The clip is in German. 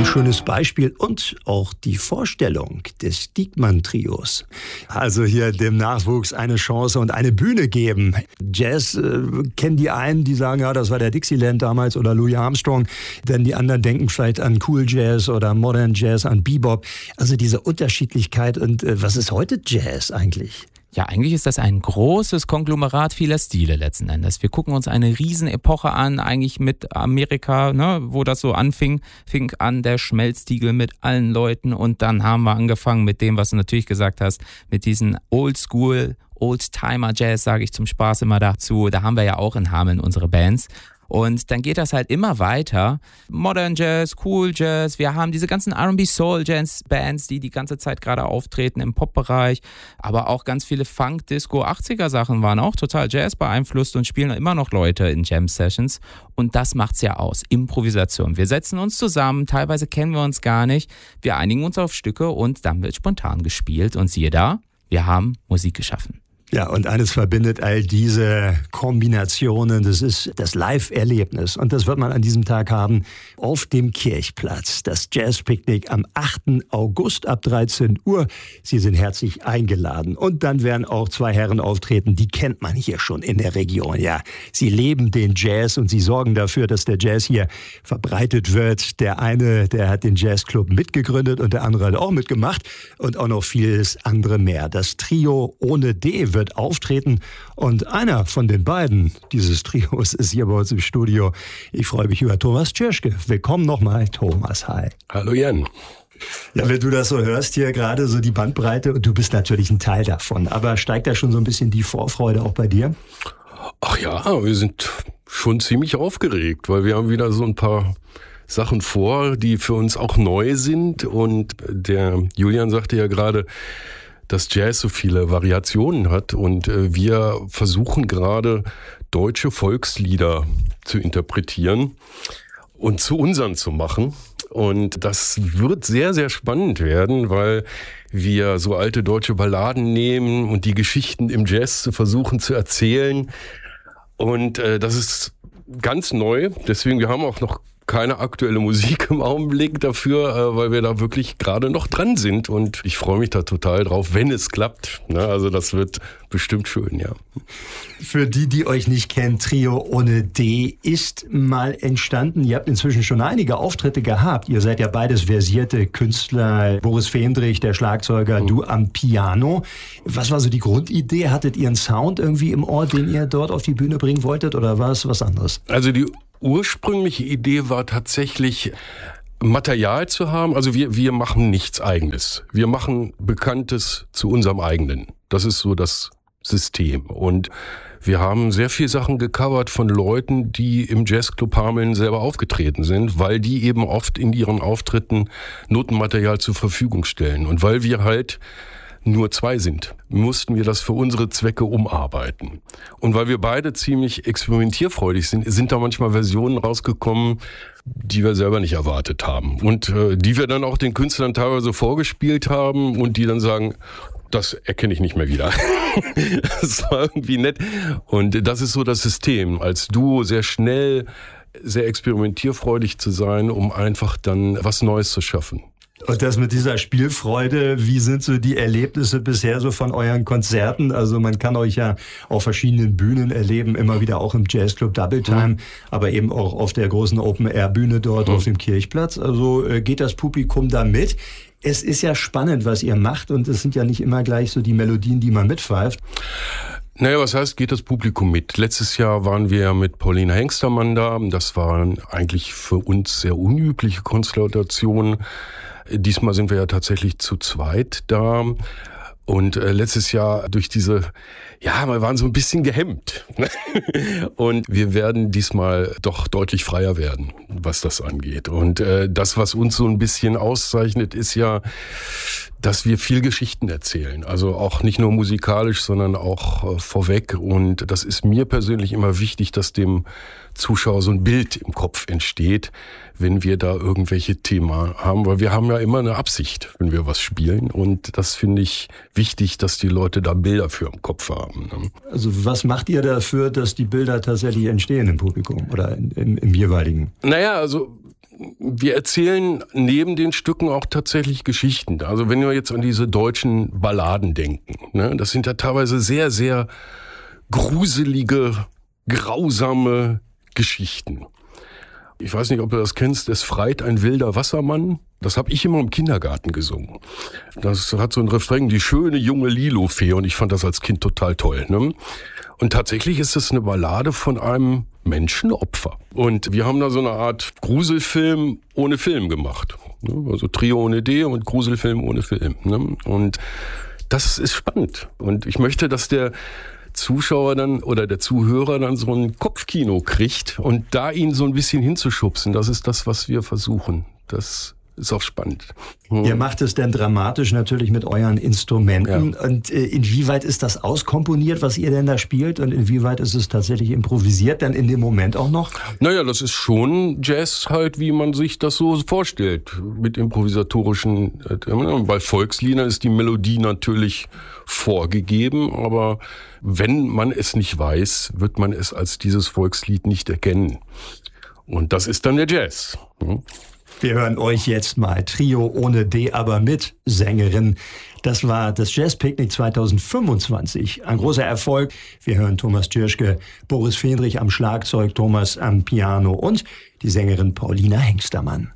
ein schönes Beispiel und auch die Vorstellung des Diekmann-Trios. Also hier dem Nachwuchs eine Chance und eine Bühne geben. Jazz kennen die einen, die sagen, ja, das war der Dixieland damals oder Louis Armstrong. Denn die anderen denken vielleicht an Cool Jazz oder Modern Jazz, an Bebop. Also diese Unterschiedlichkeit. Und was ist heute Jazz eigentlich? Ja, eigentlich ist das ein großes Konglomerat vieler Stile letzten Endes. Wir gucken uns eine Riesenepoche an, eigentlich mit Amerika, ne, wo das so anfing, fing an der Schmelztiegel mit allen Leuten und dann haben wir angefangen mit dem, was du natürlich gesagt hast, mit diesen Oldschool, Oldtimer-Jazz, sage ich zum Spaß immer dazu. Da haben wir ja auch in Hameln unsere Bands. Und dann geht das halt immer weiter. Modern Jazz, Cool Jazz, wir haben diese ganzen R&B Soul Jazz Bands, die ganze Zeit gerade auftreten im Pop-Bereich, aber auch ganz viele Funk, Disco, 80er Sachen waren auch total Jazz beeinflusst und spielen immer noch Leute in Jam Sessions. Und das macht's ja aus, Improvisation. Wir setzen uns zusammen, teilweise kennen wir uns gar nicht, wir einigen uns auf Stücke und dann wird spontan gespielt und siehe da, wir haben Musik geschaffen. Ja, und eines verbindet all diese Kombinationen, das ist das Live-Erlebnis. Und das wird man an diesem Tag haben auf dem Kirchplatz. Das Jazz-Picknick am 8. August ab 13 Uhr. Sie sind herzlich eingeladen. Und dann werden auch zwei Herren auftreten, die kennt man hier schon in der Region. Ja, sie leben den Jazz und sie sorgen dafür, dass der Jazz hier verbreitet wird. Der eine, der hat den Jazzclub mitgegründet und der andere hat auch mitgemacht. Und auch noch vieles andere mehr. Das Trio ohne D wird auftreten und einer von den beiden dieses Trios ist hier bei uns im Studio. Ich freue mich über Thomas Tschirschke. Willkommen nochmal, Thomas. Hi. Hallo Jan. Ja, wenn du das so hörst hier gerade, so die Bandbreite, und du bist natürlich ein Teil davon, aber steigt da schon so ein bisschen die Vorfreude auch bei dir? Ach ja, wir sind schon ziemlich aufgeregt, weil wir haben wieder so ein paar Sachen vor, die für uns auch neu sind und der Julian sagte ja gerade, dass Jazz so viele Variationen hat und wir versuchen gerade deutsche Volkslieder zu interpretieren und zu unseren zu machen. Und das wird sehr, sehr spannend werden, weil wir so alte deutsche Balladen nehmen und die Geschichten im Jazz versuchen zu erzählen. Und das ist ganz neu. Deswegen, wir haben auch noch keine aktuelle Musik im Augenblick dafür, weil wir da wirklich gerade noch dran sind und ich freue mich da total drauf, wenn es klappt. Also das wird bestimmt schön, ja. Für die euch nicht kennen, Trio ohne D ist mal entstanden. Ihr habt inzwischen schon einige Auftritte gehabt. Ihr seid ja beides versierte Künstler. Boris Fendrich, der Schlagzeuger, du am Piano. Was war so die Grundidee? Hattet ihr einen Sound irgendwie im Ohr, den ihr dort auf die Bühne bringen wolltet oder war es was anderes? Also die ursprüngliche Idee war tatsächlich, Material zu haben. Also wir machen nichts Eigenes. Wir machen Bekanntes zu unserem eigenen. Das ist so das System. Und wir haben sehr viel Sachen gecovert von Leuten, die im Jazzclub Hameln selber aufgetreten sind, weil die eben oft in ihren Auftritten Notenmaterial zur Verfügung stellen. Und weil wir halt nur zwei sind, mussten wir das für unsere Zwecke umarbeiten. Und weil wir beide ziemlich experimentierfreudig sind da manchmal Versionen rausgekommen, die wir selber nicht erwartet haben. Und die wir dann auch den Künstlern teilweise vorgespielt haben und die dann sagen, das erkenne ich nicht mehr wieder. Das war irgendwie nett. Und das ist so das System, als Duo sehr schnell, sehr experimentierfreudig zu sein, um einfach dann was Neues zu schaffen. Und das mit dieser Spielfreude, wie sind so die Erlebnisse bisher so von euren Konzerten? Also man kann euch ja auf verschiedenen Bühnen erleben, immer wieder auch im Jazzclub Double Time, aber eben auch auf der großen Open-Air-Bühne dort auf dem Kirchplatz. Also geht das Publikum da mit? Es ist ja spannend, was ihr macht und es sind ja nicht immer gleich so die Melodien, die man mitpfeift. Naja, was heißt, geht das Publikum mit? Letztes Jahr waren wir mit Paulina Hengstermann da. Das waren eigentlich für uns sehr unübliche Konstellationen. Diesmal sind wir ja tatsächlich zu zweit da. Und letztes Jahr durch diese, ja, wir waren so ein bisschen gehemmt. Und wir werden diesmal doch deutlich freier werden, was das angeht. Und das, was uns so ein bisschen auszeichnet, ist ja, dass wir viel Geschichten erzählen. Also auch nicht nur musikalisch, sondern auch vorweg. Und das ist mir persönlich immer wichtig, dass dem Zuschauer so ein Bild im Kopf entsteht, wenn wir da irgendwelche Themen haben. Weil wir haben ja immer eine Absicht, wenn wir was spielen. Und das finde ich wichtig, dass die Leute da Bilder für im Kopf haben. Also was macht ihr dafür, dass die Bilder tatsächlich entstehen im Publikum oder im jeweiligen? Naja, also wir erzählen neben den Stücken auch tatsächlich Geschichten. Also wenn wir jetzt an diese deutschen Balladen denken, ne, das sind ja teilweise sehr, sehr gruselige, grausame Geschichten. Ich weiß nicht, ob du das kennst, es freit ein wilder Wassermann. Das habe ich immer im Kindergarten gesungen. Das hat so ein Refrain, die schöne junge Lilofee, und ich fand das als Kind total toll. Ne? Und tatsächlich ist es eine Ballade von einem Menschenopfer. Und wir haben da so eine Art Gruselfilm ohne Film gemacht. Ne? Also Trio ohne D und Gruselfilm ohne Film. Ne? Und das ist spannend. Und ich möchte, dass der Zuschauer dann oder der Zuhörer dann so ein Kopfkino kriegt und da ihn so ein bisschen hinzuschubsen. Das ist das, was wir versuchen. Das ist auch spannend. Ihr macht es denn dramatisch natürlich mit euren Instrumenten. Ja. Und inwieweit ist das auskomponiert, was ihr denn da spielt? Und inwieweit ist es tatsächlich improvisiert dann in dem Moment auch noch? Naja, das ist schon Jazz halt, wie man sich das so vorstellt. Mit improvisatorischen, bei Volksliedern ist die Melodie natürlich vorgegeben, aber wenn man es nicht weiß, wird man es als dieses Volkslied nicht erkennen. Und das ist dann der Jazz. Wir hören euch jetzt mal Trio ohne D, aber mit Sängerin. Das war das Jazzpicknick 2025. Ein großer Erfolg. Wir hören Thomas Tschirschke, Boris Fendrich am Schlagzeug, Thomas am Piano und die Sängerin Paulina Hengstermann.